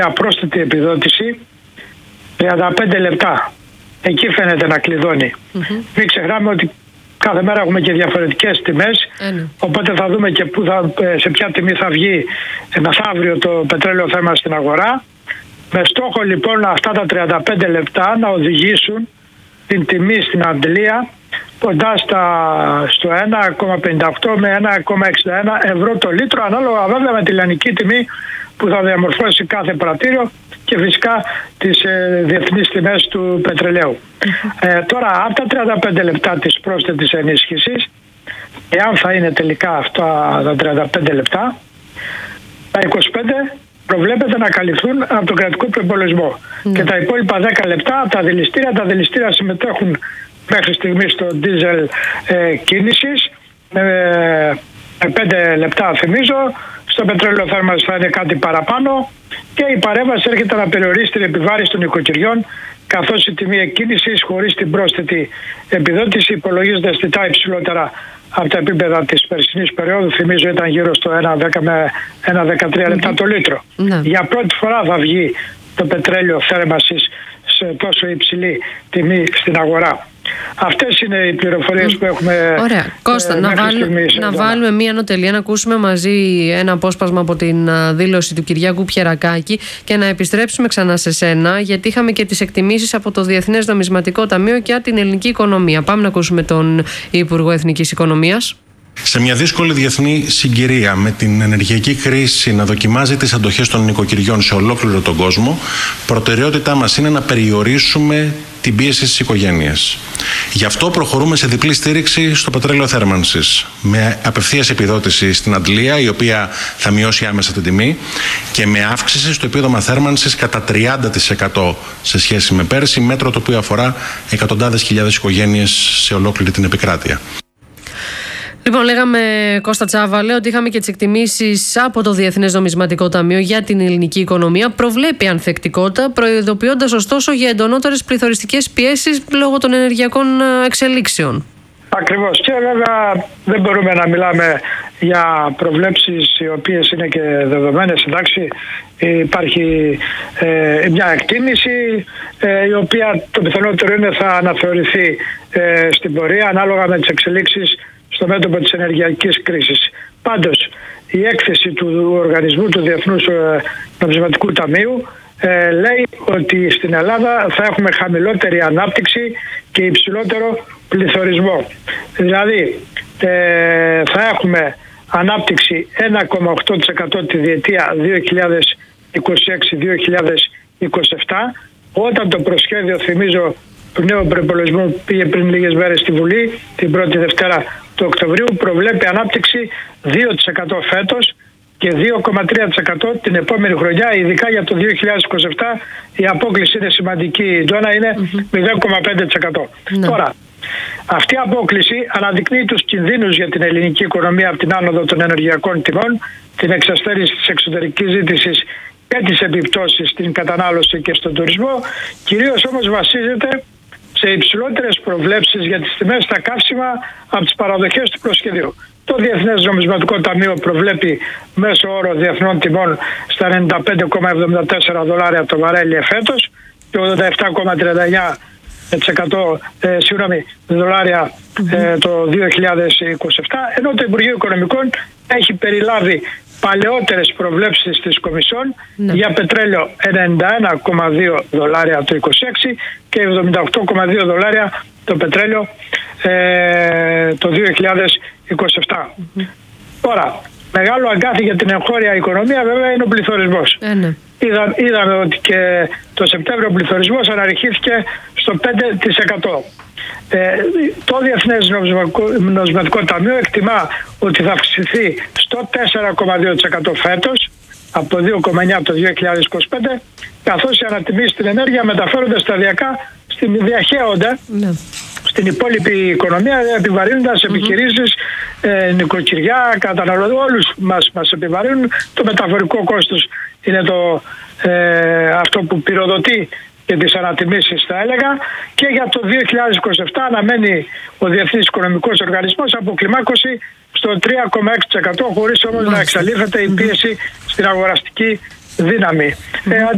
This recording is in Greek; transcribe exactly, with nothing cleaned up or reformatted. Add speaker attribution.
Speaker 1: Απρόσθετη επιδότηση τριάντα πέντε λεπτά. Εκεί φαίνεται να κλειδώνει. Mm-hmm. Μην ξεχνάμε ότι κάθε μέρα έχουμε και διαφορετικές τιμές, mm. οπότε θα δούμε και που θα, σε ποια τιμή θα βγει μεθαύριο το πετρέλαιο θέμα στην αγορά. Με στόχο λοιπόν αυτά τα τριάντα πέντε λεπτά να οδηγήσουν την τιμή στην Αντλία κοντά στα, στο ένα κόμμα πενήντα οκτώ με ένα κόμμα εξήντα ένα ευρώ το λίτρο, ανάλογα βέβαια με τη λιανική τιμή που θα διαμορφώσει κάθε πρατήριο και φυσικά τις ε, διεθνείς τιμές του πετρελαίου. Ε, τώρα, από τα τριάντα πέντε λεπτά της πρόσθετης ενίσχυσης, εάν θα είναι τελικά αυτά τα τριάντα πέντε λεπτά, τα είκοσι πέντε προβλέπεται να καλυφθούν από τον κρατικό προϋπολογισμό. Mm. Και τα υπόλοιπα δέκα λεπτά από τα δηληστήρια. Τα δηληστήρια συμμετέχουν μέχρι στιγμής στο ντίζελ ε, κίνησης. Ε, με πέντε λεπτά θυμίζω. Στο πετρέλαιο θέρμανσης θα είναι κάτι παραπάνω και η παρέμβαση έρχεται να περιορίσει την επιβάρυνση των οικοκυριών, καθώς η τιμή εκκίνησης χωρίς την πρόσθετη επιδότηση υπολογίζεται αισθητά υψηλότερα από τα επίπεδα της περσινής περίοδου. Θυμίζω ήταν γύρω στο ένα δέκα με ένα δεκατρία λεπτά το λίτρο. Mm-hmm. Για πρώτη φορά θα βγει το πετρέλαιο θέρμανσης σε τόσο υψηλή τιμή στην αγορά. Αυτές είναι οι πληροφορίες mm. που έχουμε.
Speaker 2: Ωραία. Κώστα, ε, να, βάλου, να βάλουμε μία ανωτελεία, να ακούσουμε μαζί ένα απόσπασμα από την uh, δήλωση του Κυριάκου Πιερακάκη και να επιστρέψουμε ξανά σε σένα, γιατί είχαμε και τις εκτιμήσεις από το Διεθνές Νομισματικό Ταμείο και την ελληνική οικονομία. Πάμε να ακούσουμε τον Υπουργό Εθνικής Οικονομίας.
Speaker 3: Σε μια δύσκολη διεθνή συγκυρία, με την ενεργειακή κρίση να δοκιμάζει τις αντοχές των νοικοκυριών σε ολόκληρο τον κόσμο, προτεραιότητά μας είναι να περιορίσουμε την πίεση στις οικογένειες. Γι' αυτό προχωρούμε σε διπλή στήριξη στο πετρέλαιο θέρμανσης, με απευθείας επιδότηση στην Αντλία, η οποία θα μειώσει άμεσα την τιμή, και με αύξηση στο επίδομα θέρμανσης κατά τριάντα τοις εκατό σε σχέση με πέρσι, μέτρο το οποίο αφορά εκατοντάδες χιλιάδες οικογένειες σε ολόκληρη την επικράτεια.
Speaker 2: Λοιπόν, λέγαμε, Κώστα Τσάβαλε, ότι είχαμε και τις εκτιμήσεις από το Διεθνές Νομισματικό Ταμείο για την ελληνική οικονομία. Προβλέπει ανθεκτικότητα, προειδοποιώντας ωστόσο για εντονότερες πληθωριστικές πιέσεις λόγω των ενεργειακών εξελίξεων.
Speaker 1: Ακριβώς. Και βέβαια δεν μπορούμε να μιλάμε για προβλέψεις οι οποίες είναι και δεδομένες. Εντάξει, υπάρχει ε, μια εκτίμηση ε, η οποία το πιθανότερο είναι θα αναθεωρηθεί ε, στην πορεία ανάλογα με τις εξελίξεις στο μέτωπο της ενεργειακής κρίσης. Πάντως, η έκθεση του οργανισμού του Διεθνούς Νομισματικού Ταμείου ε, λέει ότι στην Ελλάδα θα έχουμε χαμηλότερη ανάπτυξη και υψηλότερο πληθωρισμό. Δηλαδή, ε, θα έχουμε ανάπτυξη ένα κόμμα οκτώ τοις εκατό τη διετία δύο χιλιάδες είκοσι έξι δύο χιλιάδες είκοσι επτά, όταν το προσχέδιο, θυμίζω, του νέου προϋπολογισμού πήγε πριν λίγες μέρες στη Βουλή, την πρώτη Δευτέρα του Οκτωβρίου, προβλέπει ανάπτυξη δύο τοις εκατό φέτος και δύο κόμμα τρία τοις εκατό την επόμενη χρονιά, ειδικά για το δύο χιλιάδες είκοσι επτά η απόκληση είναι σημαντική. Η ντόνα είναι mm-hmm. μηδέν κόμμα πέντε τοις εκατό. Mm-hmm. Τώρα, αυτή η απόκληση αναδεικνύει τους κινδύνους για την ελληνική οικονομία από την άνοδο των ενεργειακών τιμών, την εξασθένηση της εξωτερικής ζήτησης και τις επιπτώσεις στην κατανάλωση και στον τουρισμό. Κυρίως όμως βασίζεται σε υψηλότερες προβλέψεις για τις τιμές στα καύσιμα από τις παραδοχές του προσχεδίου. Το Διεθνές Νομισματικό Ταμείο προβλέπει μέσο όρο διεθνών τιμών στα ενενήντα πέντε κόμμα εβδομήντα τέσσερα δολάρια το βαρέλι εφέτος και ογδόντα επτά κόμμα τριάντα εννιά τοις εκατό ε, συγγνώμη, δολάρια ε, το δύο χιλιάδες είκοσι επτά, ενώ το Υπουργείο Οικονομικών έχει περιλάβει παλαιότερες προβλέψεις της Κομισιόν ναι. για πετρέλαιο ενενήντα ένα κόμμα δύο δολάρια το είκοσι έξι και εβδομήντα οκτώ κόμμα δύο δολάρια το πετρέλαιο ε, το δύο χιλιάδες είκοσι επτά. Mm-hmm. Τώρα, μεγάλο αγκάθι για την εγχώρια οικονομία βέβαια είναι ο πληθωρισμός. Ε, ναι. Είδα, είδαμε ότι και το Σεπτέμβριο ο πληθωρισμός αναρριχήθηκε στο πέντε τοις εκατό. Ε, το Διεθνές Νομισματικό, Νομισματικό Ταμείο εκτιμά ότι θα αυξηθεί στο τέσσερα κόμμα δύο τοις εκατό φέτος από δύο κόμμα εννιά το δύο χιλιάδες είκοσι πέντε, καθώς οι ανατιμήσεις στην ενέργεια μεταφέρονται σταδιακά, στην, διαχέονται ναι. στην υπόλοιπη οικονομία, επιβαρύνοντας mm-hmm. επιχειρήσεις, ε, νοικοκυριά, καταναλωτές, όλους μας, μας επιβαρύνουν. Το μεταφορικό κόστος είναι το, ε, αυτό που πυροδοτεί και τις ανατιμήσεις, θα έλεγα, και για το δύο χιλιάδες είκοσι επτά αναμένει ο Διεθνής Οικονομικός Οργανισμός αποκλιμάκωση στο τρία κόμμα έξι τοις εκατό, χωρίς όμως να εξαλείφεται η πίεση στην αγοραστική δύναμη. Mm-hmm. Ε,